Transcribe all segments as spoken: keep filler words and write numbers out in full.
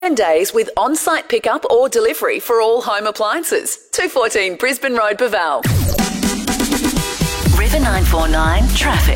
Days with on-site pickup or delivery for all home appliances. two fourteen Brisbane Road, Baval. River nine four nine traffic.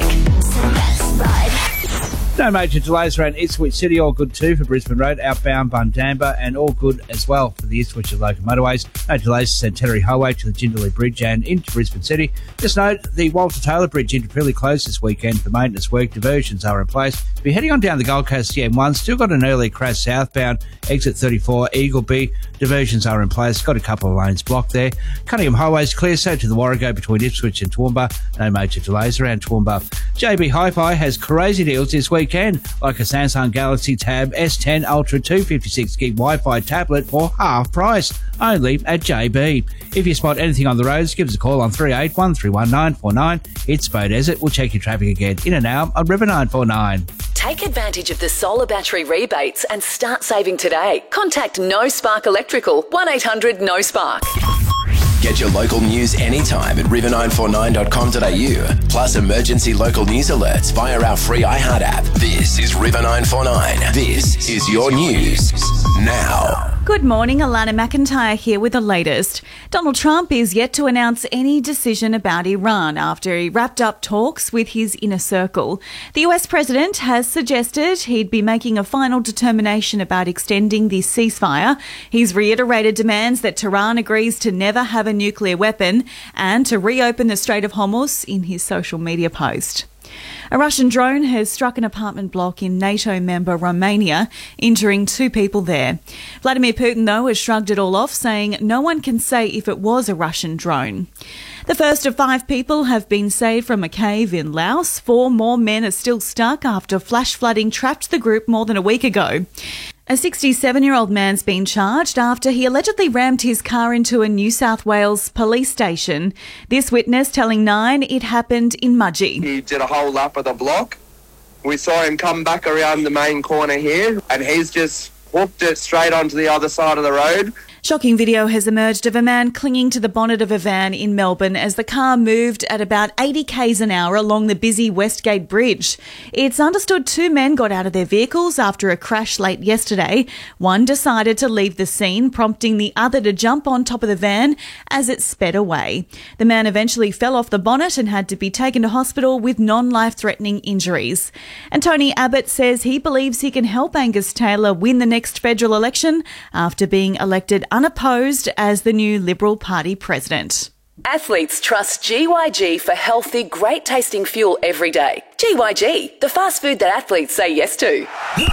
No major delays around Ipswich City, all good too for Brisbane Road, outbound Bundamba, and all good as well for the Ipswich and local motorways. No delays to Centenary Highway to the Jindalee Bridge and into Brisbane City. Just note, the Walter Taylor Bridge into Prilly closed this weekend for maintenance work. Diversions are in place. If you're heading on down the Gold Coast, the M one, still got an early crash southbound, exit thirty-four, Eagleby. Diversions are in place. Got a couple of lanes blocked there. Cunningham Highway's clear, so to the Warrego between Ipswich and Toowoomba. No major delays around Toowoomba. J B Hi-Fi has crazy deals this weekend, like a Samsung Galaxy Tab S ten Ultra two fifty-six gig Wi-Fi tablet for half price, only at J B. If you spot anything on the roads, give us a call on three eight one, three one nine four nine. It's Beaudesert. We'll check your traffic again in an hour on River nine four nine. Take advantage of the solar battery rebates and start saving today. Contact No Spark Electrical, one eight hundred no spark. Get your local news anytime at river nine four nine dot com dot a u. Plus emergency local news alerts via our free iHeart app. This is River nine four nine. This is your news now. Good morning, Alana McIntyre here with the latest. Donald Trump is yet to announce any decision about Iran after he wrapped up talks with his inner circle. The U S president has suggested he'd be making a final determination about extending the ceasefire. He's reiterated demands that Tehran agrees to never have a nuclear weapon and to reopen the Strait of Hormuz in his social media post. A Russian drone has struck an apartment block in NATO member Romania, injuring two people there. Vladimir Putin, though, has shrugged it all off, saying no one can say if it was a Russian drone. The first of five people have been saved from a cave in Laos. Four more men are still stuck after flash flooding trapped the group more than a week ago. A sixty-seven-year-old man's been charged after he allegedly rammed his car into a New South Wales police station. This witness telling Nine it happened in Mudgee. He did a whole lap of the block. We saw him come back around the main corner here, and he's just whooped it straight onto the other side of the road. Shocking video has emerged of a man clinging to the bonnet of a van in Melbourne as the car moved at about eighty kays an hour along the busy Westgate Bridge. It's understood two men got out of their vehicles after a crash late yesterday. One decided to leave the scene, prompting the other to jump on top of the van as it sped away. The man eventually fell off the bonnet and had to be taken to hospital with non-life-threatening injuries. And Tony Abbott says he believes he can help Angus Taylor win the next federal election after being elected unopposed as the new Liberal Party president. Athletes trust G Y G for healthy, great-tasting fuel every day. G Y G, the fast food that athletes say yes to.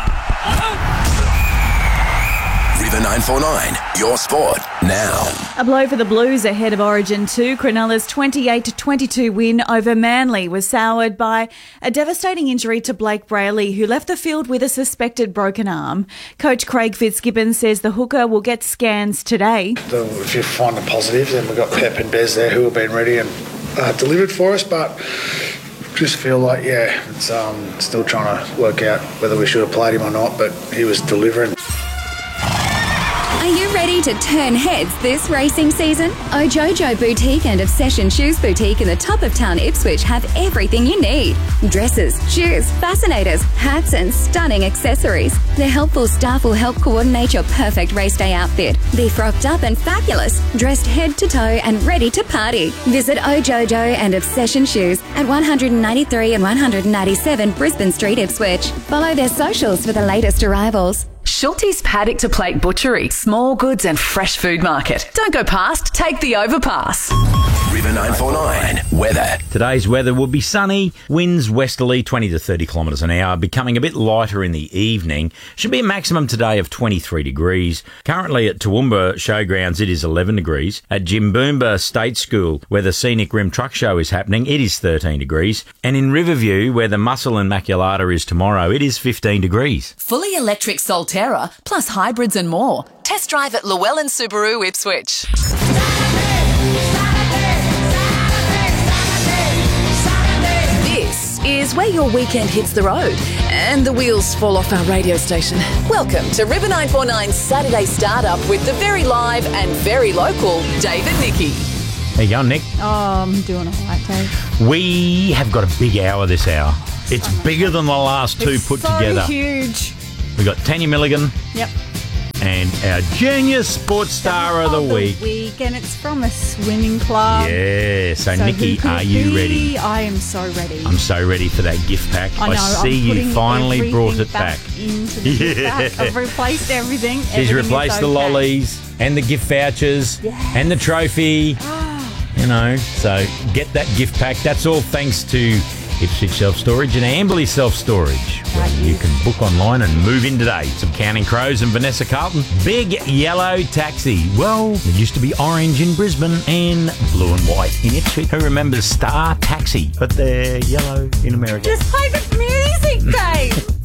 River nine four nine, your sport now. A blow for the Blues ahead of Origin two. Cronulla's twenty-eight to twenty-two win over Manly was soured by a devastating injury to Blake Brayley, who left the field with a suspected broken arm. Coach Craig Fitzgibbon says the hooker will get scans today. The, if you find the positives, then we've got Pep and Bez there who have been ready and uh, delivered for us, but just feel like, yeah, it's um, still trying to work out whether we should have played him or not, but he was delivering. Are you ready to turn heads this racing season? Ojojo Boutique and Obsession Shoes Boutique in the top of town Ipswich have everything you need. Dresses, shoes, fascinators, hats and stunning accessories. Their helpful staff will help coordinate your perfect race day outfit. Be frocked up and fabulous, dressed head to toe and ready to party. Visit Ojojo and Obsession Shoes at one ninety-three and one ninety-seven Brisbane Street, Ipswich. Follow their socials for the latest arrivals. Schulte's Paddock to Plate Butchery, small goods and fresh food market. Don't go past, take the overpass. River nine four nine, weather. Today's weather will be sunny, winds westerly twenty to thirty kilometres an hour, becoming a bit lighter in the evening. Should be a maximum today of twenty-three degrees. Currently at Toowoomba Showgrounds it is eleven degrees. At Jimboomba State School, where the Scenic Rim Truck Show is happening, it is thirteen degrees. And in Riverview, where the Muscle and Maculata is tomorrow, it is fifteen degrees. Fully electric Solterra, plus hybrids and more. Test drive at Llewellyn Subaru Ipswich. This is where your weekend hits the road and the wheels fall off our radio station. Welcome to River nine four nine's Saturday Startup with the very live and very local David Nicky. How you going, Nick? Oh, I'm doing all right, Dave. We have got a big hour this hour. It's bigger than the last two It's put so together. huge. We've got Tanya Milligan. Yep. and our Junior Sports Star of the Week. week. And it's from a swimming club. Yeah, so, So Nikki, who could are it you be? ready? I am so ready. I'm so ready for that gift pack. I know. see I'm you putting finally brought everything it back. into the gift pack. I've replaced everything. She's Everything is replaced the okay. lollies and the gift vouchers and the trophy. You know, so get that gift pack. That's all thanks to Ipswich Self-Storage and Amberley Self-Storage, where you can book online and move in today. Some Counting Crows and Vanessa Carlton. Big Yellow Taxi. Well, it used to be orange in Brisbane and blue and white in Ipswich. Who remembers Star Taxi? But they're yellow in America. Just play the music, Dave.